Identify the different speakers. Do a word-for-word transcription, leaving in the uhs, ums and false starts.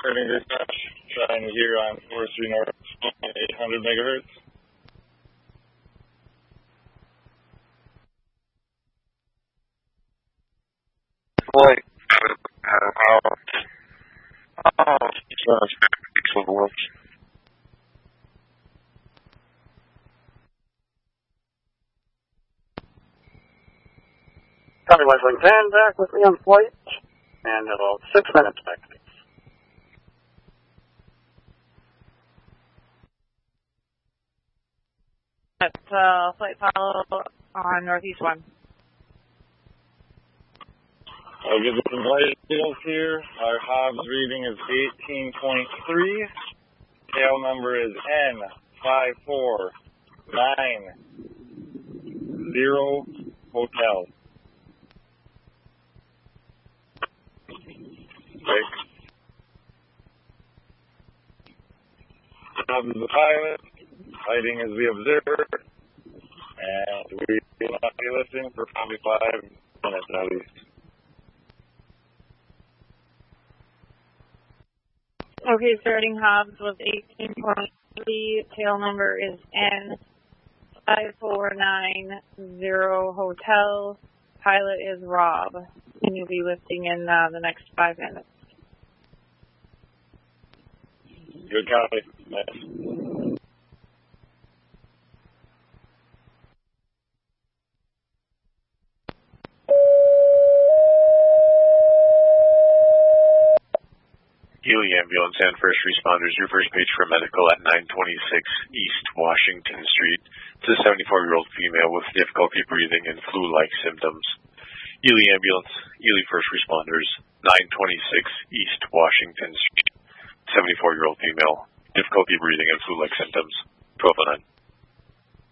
Speaker 1: Turning dispatch, trying to hear on Forestry North, eight hundred megahertz.
Speaker 2: Boy, uh, oh, so much. Tommy Wesling ten, back with me on flight, and about six minutes back.
Speaker 3: That's uh, flight follow on Northeast one.
Speaker 1: I'll give you some vitals here. Our Hobbs reading is eighteen point three. Tail number is N five four nine zero Hotel. Right. Hobbs is the pilot. Lighting is the observer. And we will not be listening for probably five minutes at least.
Speaker 3: Okay, starting Hobbs was eighteen point three. Tail number is N five four nine zero Hotel. Pilot is Rob. And you'll be lifting in uh, the next five minutes.
Speaker 1: Good copy. Nice.
Speaker 4: Healy Ambulance and first responders, your first page for medical at nine twenty-six East Washington Street. It's a seventy-four-year-old female with difficulty breathing and flu-like symptoms. Healy Ambulance, Healy first responders, nine twenty-six East Washington Street. seventy-four-year-old female, difficulty breathing and flu-like symptoms.